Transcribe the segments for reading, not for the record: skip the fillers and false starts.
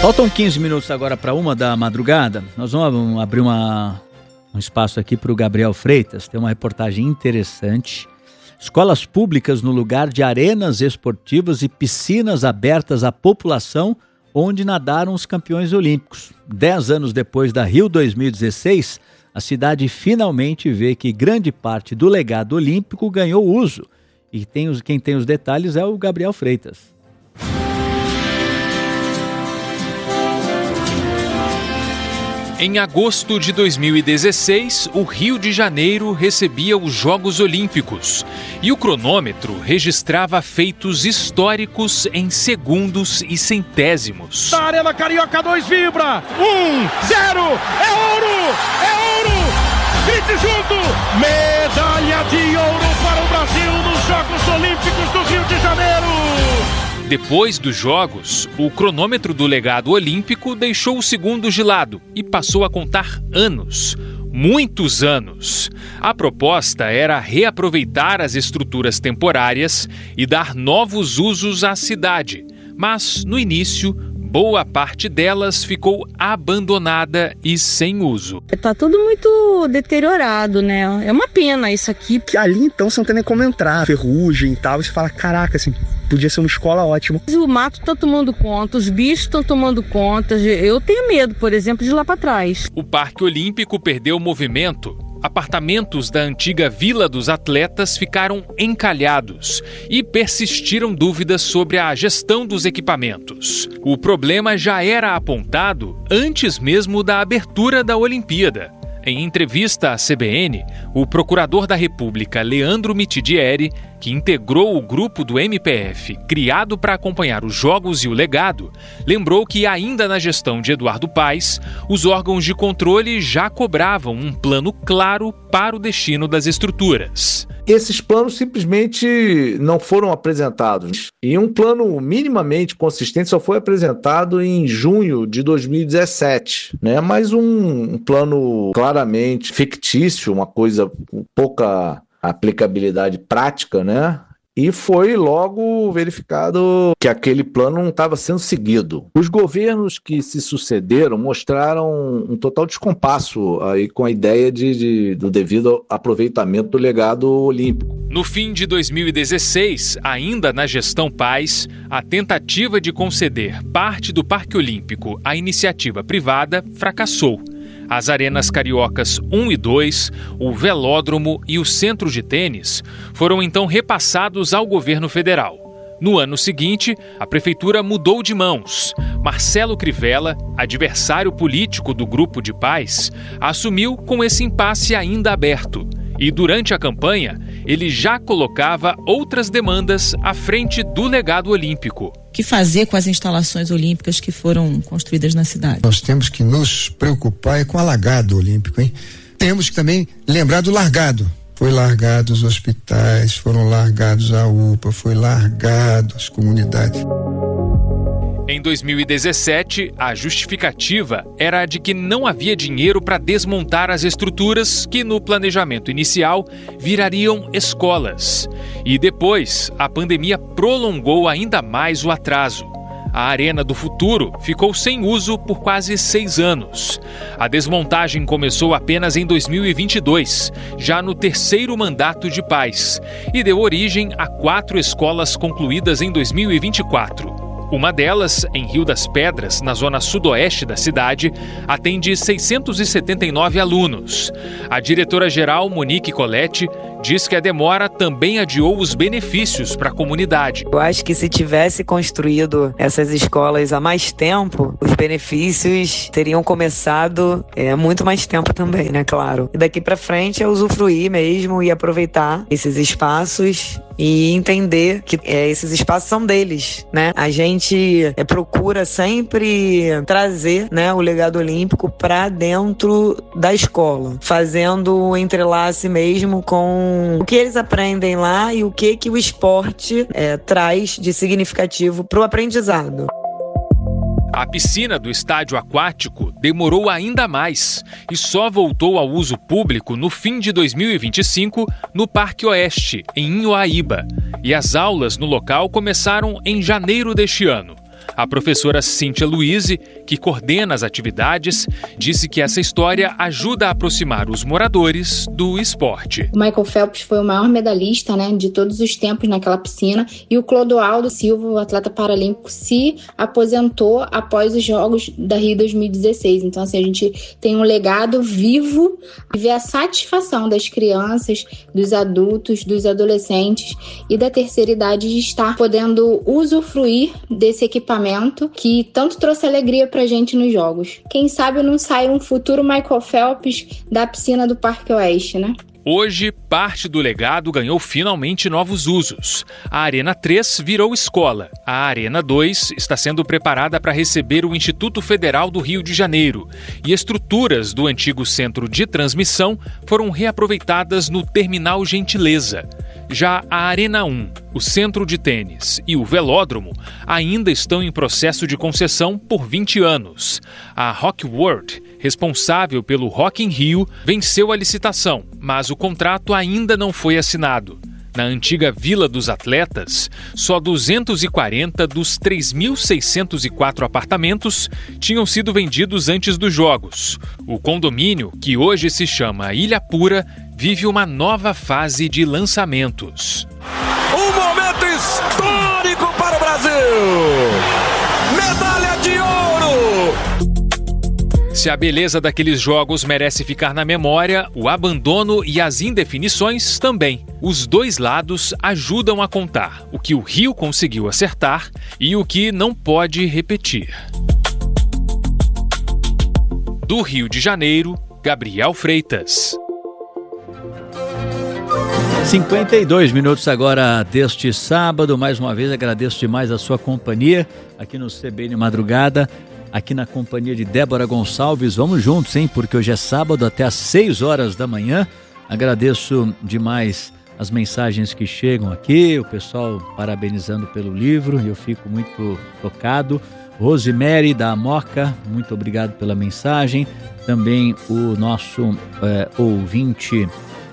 Faltam 15 minutos agora para 1h da madrugada. Nós vamos abrir um espaço aqui para o Gabriel Freitas. Tem uma reportagem interessante. Escolas públicas no lugar de arenas esportivas e piscinas abertas à população, onde nadaram os campeões olímpicos. 10 anos depois da Rio 2016, a cidade finalmente vê que grande parte do legado olímpico ganhou uso. E quem tem os detalhes é o Gabriel Freitas. Em agosto de 2016, o Rio de Janeiro recebia os Jogos Olímpicos e o cronômetro registrava feitos históricos em segundos e centésimos. Da Arena Carioca 2 vibra! 1-0! É ouro! É ouro! Grite junto! Medalha de ouro para o Brasil nos Jogos Olímpicos do Rio de Janeiro! Depois dos Jogos, o cronômetro do legado olímpico deixou os segundos de lado e passou a contar anos. Muitos anos. A proposta era reaproveitar as estruturas temporárias e dar novos usos à cidade. Mas, no início, boa parte delas ficou abandonada e sem uso. Tá tudo muito deteriorado, né? É uma pena isso aqui. Ali, então, você não tem nem como entrar. Ferrugem e tal. Você fala, caraca, assim, podia ser uma escola ótima. O mato tá tomando conta, os bichos estão tomando conta. Eu tenho medo, por exemplo, de ir lá para trás. O Parque Olímpico perdeu movimento. Apartamentos da antiga Vila dos Atletas ficaram encalhados e persistiram dúvidas sobre a gestão dos equipamentos. O problema já era apontado antes mesmo da abertura da Olimpíada. Em entrevista à CBN, o procurador da República, Leandro Mitidieri, que integrou o grupo do MPF criado para acompanhar os Jogos e o legado, lembrou que ainda na gestão de Eduardo Paes, os órgãos de controle já cobravam um plano claro para o destino das estruturas. Esses planos simplesmente não foram apresentados. E um plano minimamente consistente só foi apresentado em junho de 2017, né? Mas um plano claramente fictício, uma coisa com pouca aplicabilidade prática, né? E foi logo verificado que aquele plano não estava sendo seguido. Os governos que se sucederam mostraram um total descompasso aí com a ideia do devido aproveitamento do legado olímpico. No fim de 2016, ainda na gestão Paes, a tentativa de conceder parte do Parque Olímpico à iniciativa privada fracassou. As arenas cariocas 1 e 2, o velódromo e o centro de tênis foram então repassados ao governo federal. No ano seguinte, a prefeitura mudou de mãos. Marcelo Crivella, adversário político do grupo de Paes, assumiu com esse impasse ainda aberto. E durante a campanha, ele já colocava outras demandas à frente do legado olímpico. O que fazer com as instalações olímpicas que foram construídas na cidade? Nós temos que nos preocupar com o alagado olímpico, hein? Temos que também lembrar do largado. Foi largado os hospitais, foram largados a UPA, foi largado as comunidades. Em 2017, a justificativa era a de que não havia dinheiro para desmontar as estruturas que, no planejamento inicial, virariam escolas. E depois, a pandemia prolongou ainda mais o atraso. A Arena do Futuro ficou sem uso por quase 6 anos. A desmontagem começou apenas em 2022, já no 3º mandato de Paes, e deu origem a 4 escolas concluídas em 2024. Uma delas, em Rio das Pedras, na zona sudoeste da cidade, atende 679 alunos. A diretora-geral, Monique Coletti, diz que a demora também adiou os benefícios para a comunidade. Eu acho que se tivesse construído essas escolas há mais tempo, os benefícios teriam começado há muito mais tempo também, né? Claro. E daqui para frente é usufruir mesmo e aproveitar esses espaços e entender que esses espaços são deles, né? A gente procura sempre trazer, né, o legado olímpico para dentro da escola, fazendo um entrelace mesmo com o que eles aprendem lá e o que o esporte traz de significativo para o aprendizado. A piscina do estádio aquático demorou ainda mais e só voltou ao uso público no fim de 2025 no Parque Oeste, em Inhoaíba. E as aulas no local começaram em janeiro deste ano. A professora Cíntia Luise, que coordena as atividades, disse que essa história ajuda a aproximar os moradores do esporte. O Michael Phelps foi o maior medalhista, né, de todos os tempos naquela piscina, e o Clodoaldo Silva, o atleta paralímpico, se aposentou após os Jogos da Rio 2016. Então, assim, a gente tem um legado vivo e ver a satisfação das crianças, dos adultos, dos adolescentes e da terceira idade de estar podendo usufruir desse equipamento que tanto trouxe alegria pra gente nos Jogos. Quem sabe não sai um futuro Michael Phelps da piscina do Parque Oeste, né? Hoje, parte do legado ganhou finalmente novos usos. A Arena 3 virou escola. A Arena 2 está sendo preparada para receber o Instituto Federal do Rio de Janeiro. E estruturas do antigo centro de transmissão foram reaproveitadas no Terminal Gentileza. Já a Arena 1, o centro de tênis e o velódromo ainda estão em processo de concessão por 20 anos. A Rock World, responsável pelo Rock in Rio, venceu a licitação, mas o contrato ainda não foi assinado. Na antiga Vila dos Atletas, só 240 dos 3.604 apartamentos tinham sido vendidos antes dos Jogos. O condomínio, que hoje se chama Ilha Pura, vive uma nova fase de lançamentos. Um momento histórico para o Brasil! Medalha de ouro! Se a beleza daqueles jogos merece ficar na memória, o abandono e as indefinições também. Os dois lados ajudam a contar o que o Rio conseguiu acertar e o que não pode repetir. Do Rio de Janeiro, Gabriel Freitas. 52 minutos agora deste sábado. Mais uma vez agradeço demais a sua companhia aqui no CBN Madrugada, aqui na companhia de Débora Gonçalves. Vamos juntos, hein? Porque hoje é sábado até às 6 horas da manhã. Agradeço demais as mensagens que chegam aqui, o pessoal parabenizando pelo livro, eu fico muito tocado. Rosemary da Moca, muito obrigado pela mensagem. Também o nosso ouvinte,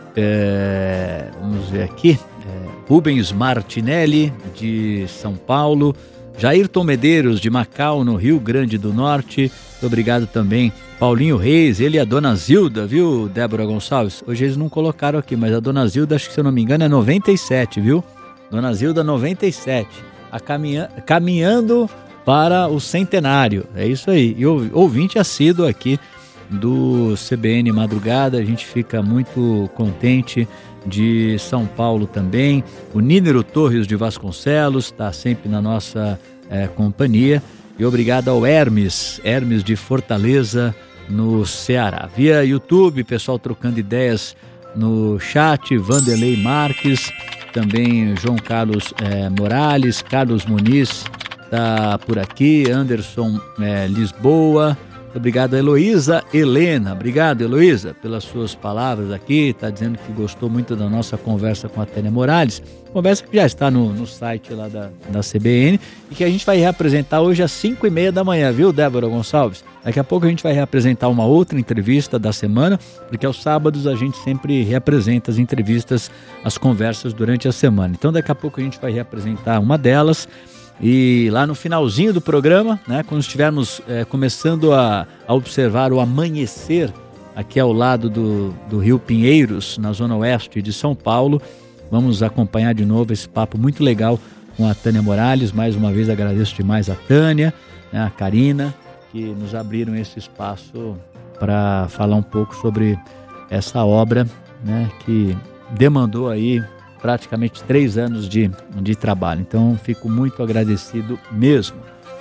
vamos ver aqui, Rubens Martinelli, de São Paulo. Jairton Medeiros, de Macau, no Rio Grande do Norte. Muito obrigado também. Paulinho Reis, ele e a Dona Zilda, viu, Débora Gonçalves? Hoje eles não colocaram aqui, mas a Dona Zilda, acho que se eu não me engano, é 97, viu? Dona Zilda, 97. Caminhando para o centenário. É isso aí. E ouvinte assíduo aqui do CBN Madrugada. A gente fica muito contente. De São Paulo também. O Nínero Torres de Vasconcelos está sempre na nossa companhia. E obrigado ao Hermes de Fortaleza, no Ceará. Via YouTube, pessoal trocando ideias no chat. Vanderlei Marques, também João Carlos Morales, Carlos Muniz está por aqui, Anderson Lisboa. Obrigado a Heloísa Helena. Obrigado, Heloísa, pelas suas palavras aqui. Está dizendo que gostou muito da nossa conversa com a Tânia Morales. Conversa que já está no site lá da CBN e que a gente vai reapresentar hoje às 5h30 da manhã, viu, Débora Gonçalves? Daqui a pouco a gente vai reapresentar uma outra entrevista da semana, porque aos sábados a gente sempre reapresenta as entrevistas, as conversas durante a semana. Então daqui a pouco a gente vai reapresentar uma delas. E lá no finalzinho do programa, né, quando estivermos começando a observar o amanhecer aqui ao lado do Rio Pinheiros, na zona oeste de São Paulo, vamos acompanhar de novo esse papo muito legal com a Tânia Morales. Mais uma vez agradeço demais a Tânia, né, a Karina, que nos abriram esse espaço para falar um pouco sobre essa obra, né, que demandou aí praticamente 3 anos de trabalho. Então, fico muito agradecido mesmo.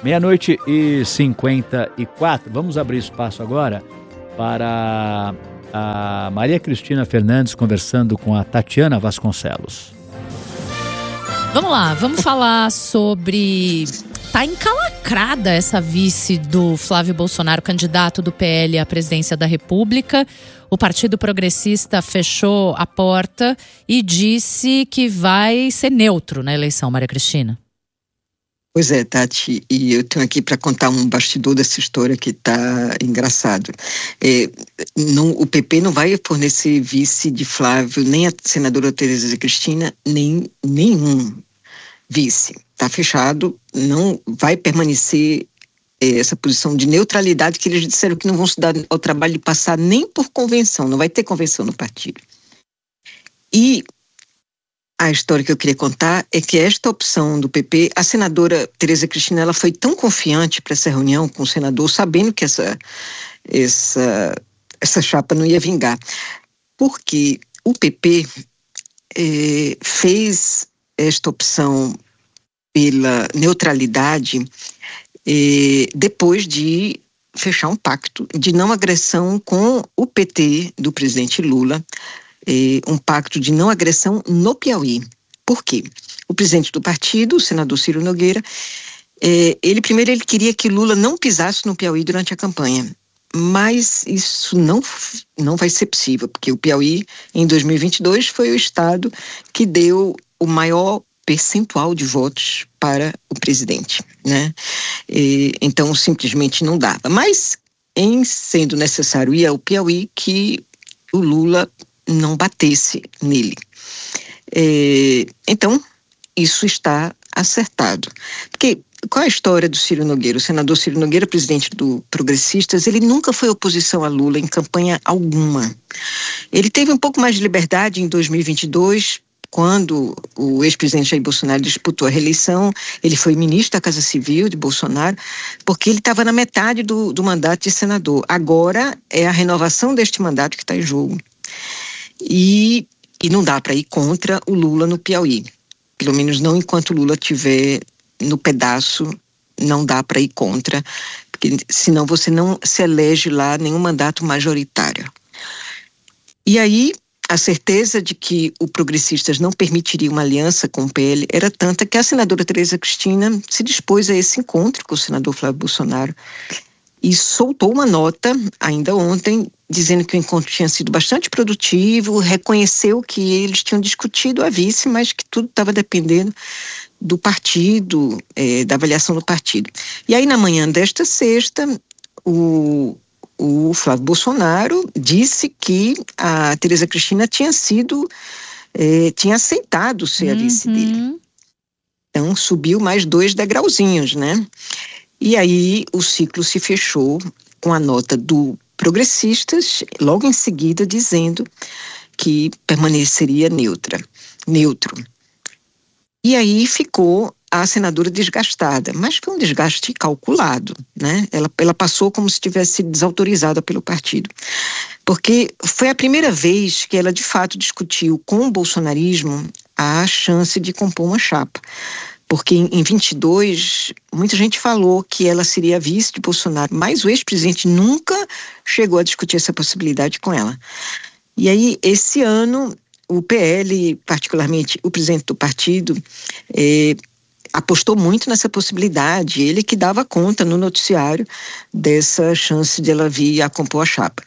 12h54. Vamos abrir espaço agora para a Maria Cristina Fernandes conversando com a Tatiana Vasconcelos. Vamos lá, vamos falar sobre... Tá encalacrada essa vice do Flávio Bolsonaro, candidato do PL à presidência da República. O Partido Progressista fechou a porta e disse que vai ser neutro na eleição, Maria Cristina. Pois é, Tati, e eu tenho aqui para contar um bastidor dessa história que está engraçado. O PP não vai fornecer vice de Flávio, nem a senadora Tereza Cristina, nem nenhum. vice. Está fechado, não vai permanecer essa posição de neutralidade que eles disseram que não vão se dar ao trabalho de passar nem por convenção, não vai ter convenção no partido. E a história que eu queria contar é que esta opção do PP, a senadora Tereza Cristina, ela foi tão confiante para essa reunião com o senador, sabendo que essa chapa não ia vingar, porque o PP fez esta opção pela neutralidade depois de fechar um pacto de não agressão com o PT do presidente Lula, um pacto de não agressão no Piauí. Por quê? O presidente do partido, o senador Ciro Nogueira, ele queria que Lula não pisasse no Piauí durante a campanha, mas isso não vai ser possível, porque o Piauí, em 2022, foi o estado que deu o maior percentual de votos para o presidente, né? Então, simplesmente não dava. Mas, em sendo necessário ir ao Piauí, que o Lula não batesse nele. Então, isso está acertado. Porque qual é a história do Ciro Nogueira? O senador Ciro Nogueira, presidente do Progressistas, ele nunca foi oposição a Lula em campanha alguma. Ele teve um pouco mais de liberdade em 2022, quando o ex-presidente Jair Bolsonaro disputou a reeleição. Ele foi ministro da Casa Civil de Bolsonaro, porque ele estava na metade do mandato de senador. Agora é a renovação deste mandato que está em jogo. E não dá para ir contra o Lula no Piauí. Pelo menos não enquanto o Lula estiver no pedaço, não dá para ir contra, porque senão você não se elege lá nenhum mandato majoritário. E aí, a certeza de que o Progressistas não permitiria uma aliança com o PL era tanta que a senadora Tereza Cristina se dispôs a esse encontro com o senador Flávio Bolsonaro e soltou uma nota ainda ontem, dizendo que o encontro tinha sido bastante produtivo, reconheceu que eles tinham discutido a vice, mas que tudo estava dependendo do partido, da avaliação do partido. E aí, na manhã desta sexta, o Flávio Bolsonaro disse que a Tereza Cristina tinha aceitado ser a vice dele. Então, subiu mais 2 degrauzinhos, né? E aí, o ciclo se fechou com a nota do Progressistas, logo em seguida, dizendo que permaneceria neutro. E aí ficou a senadora desgastada, mas foi um desgaste calculado, né? Ela passou como se tivesse sido desautorizada pelo partido, porque foi a primeira vez que ela de fato discutiu com o bolsonarismo a chance de compor uma chapa, porque em 22 muita gente falou que ela seria a vice de Bolsonaro, mas o ex-presidente nunca chegou a discutir essa possibilidade com ela. E aí, esse ano, o PL, particularmente o presidente do partido, apostou muito nessa possibilidade, ele que dava conta no noticiário dessa chance de ela vir a compor a chapa.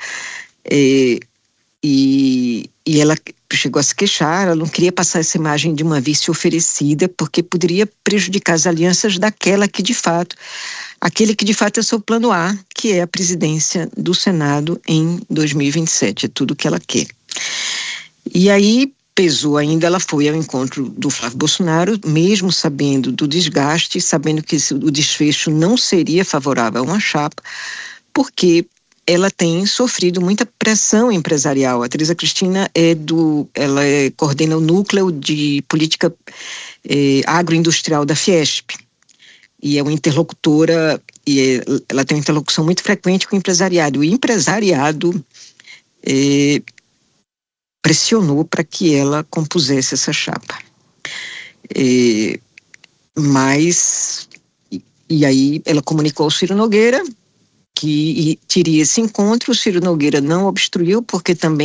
E ela chegou a se queixar, ela não queria passar essa imagem de uma vice oferecida, porque poderia prejudicar as alianças aquele que de fato é seu plano A, que é a presidência do Senado em 2027, é tudo que ela quer. E aí pesou ainda, ela foi ao encontro do Flávio Bolsonaro, mesmo sabendo do desgaste, sabendo que o desfecho não seria favorável a uma chapa, porque ela tem sofrido muita pressão empresarial. A Tereza Cristina coordena o núcleo de política agroindustrial da Fiesp, e é uma interlocutora, ela tem uma interlocução muito frequente com o empresariado. O empresariado pressionou para que ela compusesse essa chapa. Mas, e aí ela comunicou ao Ciro Nogueira que teria esse encontro. O Ciro Nogueira não obstruiu, porque também